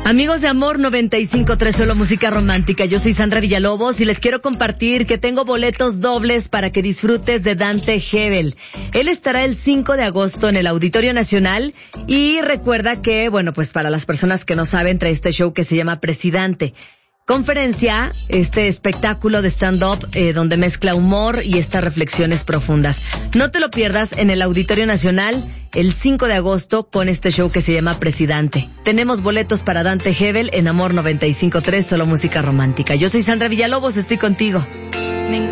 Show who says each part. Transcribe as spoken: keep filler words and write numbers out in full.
Speaker 1: Amigos de Amor noventa y cinco punto tres, solo música romántica. Yo soy Sandra Villalobos y les quiero compartir que tengo boletos dobles para que disfrutes de Dante Gebel. Él estará el cinco de agosto en el Auditorio Nacional y recuerda que, bueno, pues para las personas que no saben, trae este show que se llama Presidente. Conferencia, este espectáculo de stand-up eh, donde mezcla humor y estas reflexiones profundas. No te lo pierdas en el Auditorio Nacional el cinco de agosto con este show que se llama Presidente. Tenemos boletos para Dante Gebel en Amor noventa y cinco punto tres, solo música romántica. Yo soy Sandra Villalobos, estoy contigo.